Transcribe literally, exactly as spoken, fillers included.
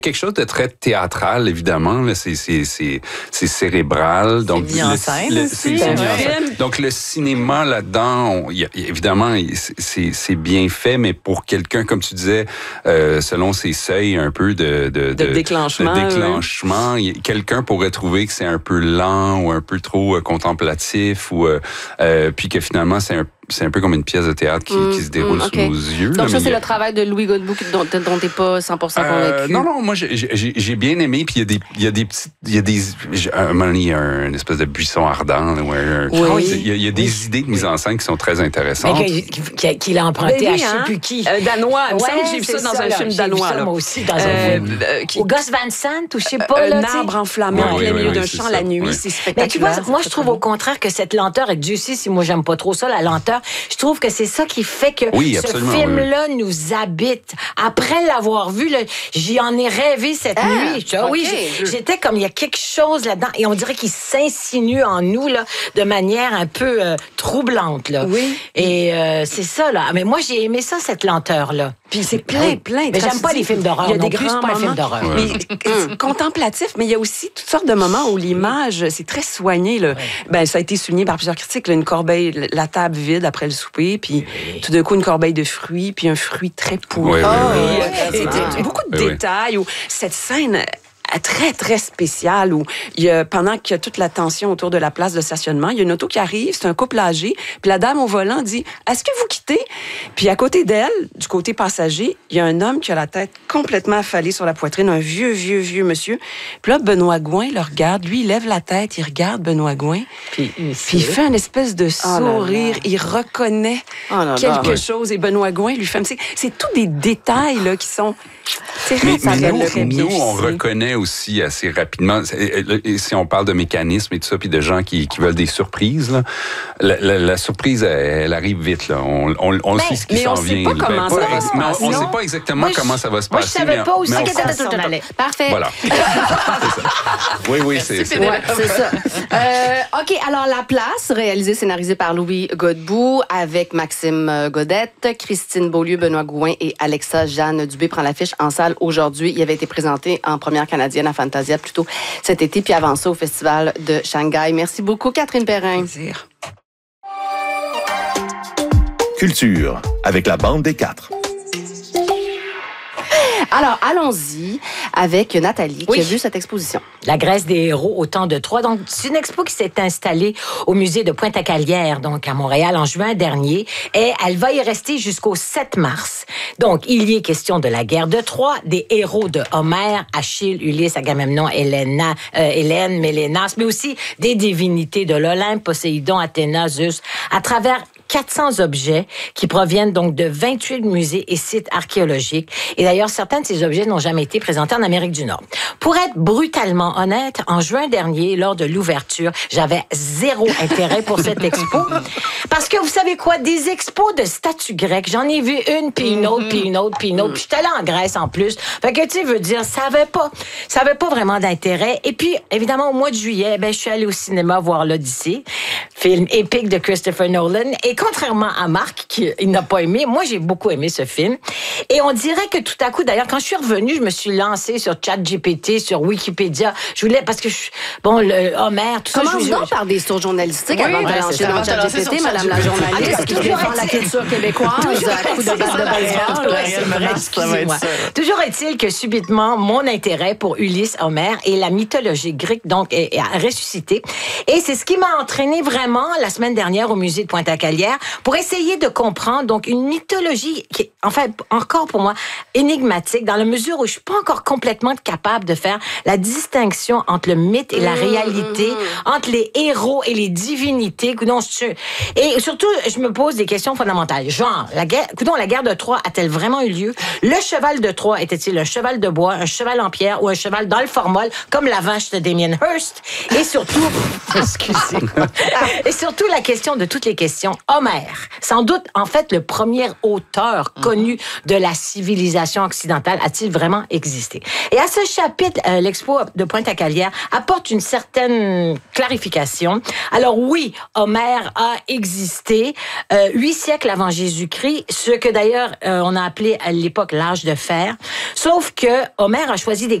Quelque chose de très théâtral, évidemment. Là, c'est, c'est, c'est, c'est cérébral. Donc, c'est mis en le, scène le, aussi. C'est, c'est mis en scène. Donc, le cinéma, là-dedans, on, y a, évidemment, c'est, c'est bien fait, mais pour quelqu'un, comme tu disais, euh, selon ses seuils un peu de... De, de, de déclenchement. De déclenchement. Oui. Quelqu'un pourrait trouver que c'est un peu lent ou un peu trop euh, contemplatif, ou euh, euh, puis que finalement, c'est un c'est un peu comme une pièce de théâtre qui, mmh, qui se déroule mmh, okay. sous nos yeux. Donc là, ça, c'est a... le travail de Louis Godbout dont, dont t'es pas cent pour cent euh, convaincu. Non, non, moi, j'ai, j'ai, j'ai bien aimé, puis il y a des, il y a des petites, il y a des, à un moment donné, il y a un, une espèce de buisson ardent, là, où un, oui. il, y a, il y a des oui. idées de mise en scène qui sont très intéressantes. Mais qu'il, qu'il a emprunté à je sais plus qui. Euh, danois, il me semble que j'ai vu ça dans ça, un là. film danois. J'ai vu ça, moi aussi, dans un film. Au Gus Van Sant, ou je sais pas, là. Un arbre enflammé en plein milieu d'un champ la nuit, c'est spectaculaire. Mais tu vois, moi, je trouve au contraire que cette lenteur, et Dieu sait si moi, j'aime pas trop ça, la lenteur, je trouve que c'est ça qui fait que oui, ce film-là oui. nous habite. Après l'avoir vu, là, j'y en ai rêvé cette ah, nuit. Ah, okay. Oui, j'étais comme, il y a quelque chose là-dedans, et on dirait qu'il s'insinue en nous là, de manière un peu euh, troublante. Là. Oui. Et euh, c'est ça, là. Mais moi, j'ai aimé ça, cette lenteur-là. Puis c'est plein, plein. Mais j'aime pas les films d'horreur. Il y a des grands pas un film d'horreur. Ouais. Mais contemplatif, mais il y a aussi toutes sortes de moments où l'image, c'est très soigné. Là. Ouais. Ben, ça a été souligné par plusieurs critiques. Là, une corbeille, la table vide après le souper, puis oui. tout d'un coup, une corbeille de fruits, puis un fruit très pourri. Oui, oui, oui, oui. C'était beaucoup de oui, détails. Où cette scène... très, très spécial où il y a, pendant qu'il y a toute la tension autour de la place de stationnement, il y a une auto qui arrive, c'est un couple âgé, puis la dame au volant dit « Est-ce que vous quittez? » Puis à côté d'elle, du côté passager, il y a un homme qui a la tête complètement affalée sur la poitrine, un vieux, vieux, vieux monsieur. Puis là, Benoît Gouin le regarde, lui, il lève la tête, il regarde Benoît Gouin, puis, puis il fait une espèce de sourire, oh il reconnaît oh là quelque là. chose, et Benoît Gouin lui fait... C'est, c'est tous des détails là, qui sont... C'est mais, mais nous, nous, on reconnaît aussi assez rapidement, si on parle de mécanisme et tout ça, puis de gens qui, qui veulent des surprises, là, la, la, la surprise, elle, elle arrive vite. Là. On, on, on ben, sait ce qui s'en vient. Pas comment ben, ça pas, va mais on ne sait pas exactement moi, comment ça va se moi, passer. Moi, je ne savais pas aussi que ça s'en allait. Parfait. Voilà. c'est ça. Oui, oui, c'est, c'est, ouais, c'est ça. Euh, OK, alors La Place, réalisée, scénarisée par Louis Godbout, avec Maxime Godette, Christine Beaulieu, Benoît Gouin et Alexa Jeanne Dubé prend l'affiche en salle aujourd'hui. Il avait été présenté en première canadienne à Fantasia plus tôt cet été, puis avant ça au Festival de Shanghai. Merci beaucoup, Catherine Perrin. Plaisir. Culture, avec la bande des quatre. Alors, allons-y avec Nathalie, oui. qui a vu cette exposition. La Grèce des héros au temps de Troie. Donc, c'est une expo qui s'est installée au musée de Pointe-à-Calière, donc à Montréal, en juin dernier. Et elle va y rester jusqu'au sept mars. Donc, il y est question de la guerre de Troie, des héros de Homère, Achille, Ulysse, Agamemnon, Héléna, euh, Hélène, Mélénas, mais aussi des divinités de l'Olympe, Poséidon, Athéna, Zeus, à travers quatre cents objets qui proviennent donc de vingt-huit musées et sites archéologiques. Et d'ailleurs, certains de ces objets n'ont jamais été présentés en Amérique du Nord. Pour être brutalement honnête, en juin dernier, lors de l'ouverture, j'avais zéro intérêt pour cette expo. Parce que vous savez quoi? Des expos de statues grecques, j'en ai vu une, puis une autre, puis une autre, puis une autre. Puis j'étais allée en Grèce en plus. Fait que, tu sais, veux dire, ça avait pas, ça avait pas vraiment d'intérêt. Et puis, évidemment, au mois de juillet, ben, je suis allée au cinéma voir l'Odyssée, film épique de Christopher Nolan. Et contrairement à Marc, qui il n'a pas aimé, moi, j'ai beaucoup aimé ce film. Et on dirait que tout à coup, d'ailleurs, quand je suis revenue, je me suis lancée sur ChatGPT, sur Wikipédia. Je voulais, parce que, je, bon, le Homère, tout Commence ça. Commence donc par des sources journalistiques oui, avant de ben, lancer dans ChatGPT, Madame la journaliste, qui défend la culture québécoise à coups de batte de baseball. Toujours est-il que, subitement, mon intérêt pour Ulysse, Homère et la mythologie grecque, donc, est, est ressuscité. Et c'est ce qui m'a entraîné vraiment la semaine dernière au musée de Pointe-à-Calière pour essayer de comprendre, donc, une mythologie qui est, en fait, encore pour moi, énigmatique, dans la mesure où je suis pas encore complètement capable de faire la distinction entre le mythe et la réalité, entre les héros et les divinités. Coudon, et surtout, je me pose des questions fondamentales. Genre, la guerre, coudon, la guerre de Troie a-t-elle vraiment eu lieu? Le cheval de Troie était-il un cheval de bois, un cheval en pierre ou un cheval dans le formol, comme la vache de Damien Hirst? Et surtout, excusez-moi, Et surtout la question de toutes les questions. Homère, sans doute, en fait, le premier auteur connu de la civilisation occidentale, a-t-il vraiment existé? Et à ce chapitre, euh, l'expo de Pointe-à-Calière apporte une certaine clarification. Alors oui, Homère a existé euh, huit siècles avant Jésus-Christ, ce que d'ailleurs euh, on a appelé à l'époque l'âge de fer. Sauf que Homère a choisi des